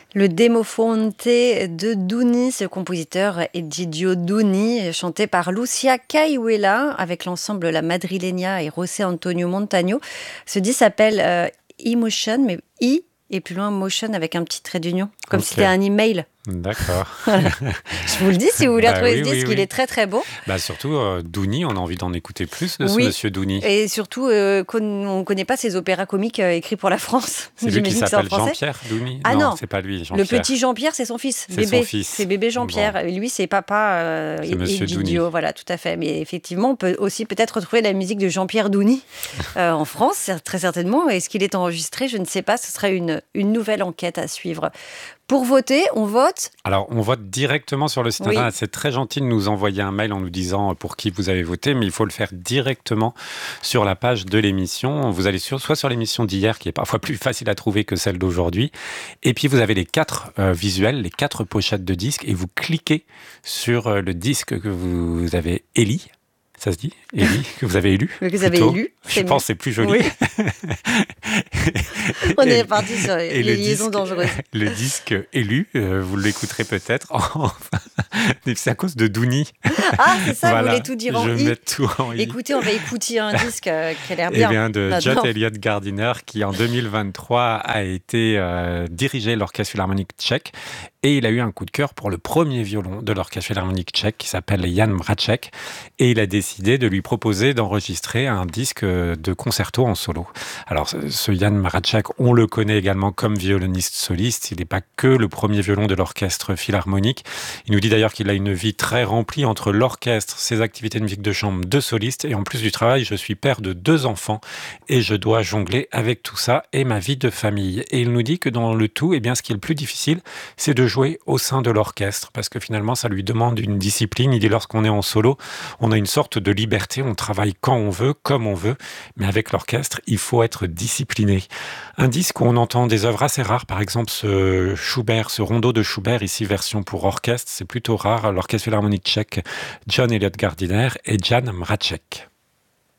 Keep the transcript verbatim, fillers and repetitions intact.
Le Demofonte de Duni, ce compositeur Egidio Duni, chanté par Lucia Caiuela avec l'ensemble La Madrileña et José Antonio Montagno. Ce disque s'appelle euh, Emotion, mais I et plus loin Motion avec un petit trait d'union, comme okay. si c'était un email. D'accord. Voilà. Je vous le dis, si vous voulez bah retrouver oui, ce disque, oui, il oui. est très très beau. Bah surtout, euh, Duni, on a envie d'en écouter plus de ce oui. monsieur Duni. Et surtout, euh, on ne connaît pas ses opéras comiques euh, écrits pour la France. C'est lui qui s'appelle Jean-Pierre Duni. Ah non, non, c'est pas lui, Jean-Pierre. Le petit Jean-Pierre, c'est son fils, c'est bébé. Son fils. C'est bébé Jean-Pierre. Bon. Et lui, c'est papa euh, c'est monsieur Duni. Voilà, tout à fait. Mais effectivement, on peut aussi peut-être retrouver la musique de Jean-Pierre Duni euh, en France, très certainement. Est-ce qu'il est enregistré ? Je ne sais pas. Ce serait une, une nouvelle enquête à suivre. Pour voter, on vote ? Alors, on vote directement sur le site oui. internet. C'est très gentil de nous envoyer un mail en nous disant pour qui vous avez voté, mais il faut le faire directement sur la page de l'émission. Vous allez sur, soit sur l'émission d'hier, qui est parfois plus facile à trouver que celle d'aujourd'hui, et puis vous avez les quatre euh, visuels, les quatre pochettes de disques, et vous cliquez sur euh, le disque que vous avez éli. Ça se dit, Élie, que vous avez élu. Que vous avez élu. Je pense que c'est plus joli. Oui. On est parti sur les liaisons disque, dangereuses. Le disque élu, euh, vous l'écouterez peut-être. En... c'est à cause de Duni. Ah, c'est ça, voilà, vous voulez tout dire en je I. Je mets tout en I. Écoutez, on va écouter un disque euh, qui a l'air bien. Eh bien, de John Elliott Gardiner, qui en deux mille vingt-trois a été euh, dirigé l'Orchestre Philharmonique tchèque. Et il a eu un coup de cœur pour le premier violon de l'Orchestre Philharmonique tchèque, qui s'appelle Jan Mracek. Et il a décidé de lui proposer d'enregistrer un disque de concerto en solo. Alors, ce Jan Mracek, on le connaît également comme violoniste soliste. Il n'est pas que le premier violon de l'Orchestre Philharmonique. Il nous dit d'ailleurs qu'il a une vie très remplie entre l'orchestre, ses activités de musique de chambre, de soliste. Et en plus du travail, je suis père de deux enfants et je dois jongler avec tout ça et ma vie de famille. Et il nous dit que dans le tout, eh bien, ce qui est le plus difficile, c'est de jouer au sein de l'orchestre, parce que finalement, ça lui demande une discipline. Il dit, lorsqu'on est en solo, on a une sorte de liberté, on travaille quand on veut, comme on veut, mais avec l'orchestre, il faut être discipliné. Un disque où on entend des œuvres assez rares, par exemple ce Schubert, ce rondo de Schubert, ici version pour orchestre, c'est plutôt rare, l'Orchestre Philharmonique tchèque, John Elliott Gardiner et Jan Mracek.